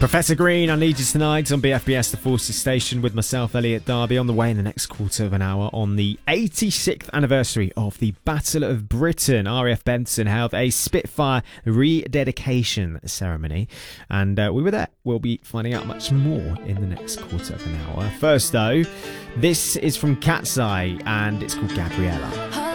Professor Green, I Need You Tonight on BFBS The Forces Station with myself, Elliot Darby, on the way in the next quarter of an hour on the 86th anniversary of the Battle of Britain. RAF Benson held a Spitfire rededication ceremony, and we were there. We'll be finding out much more in the next quarter of an hour. First, though, this is from Cat's Eye, and it's called Gabriella.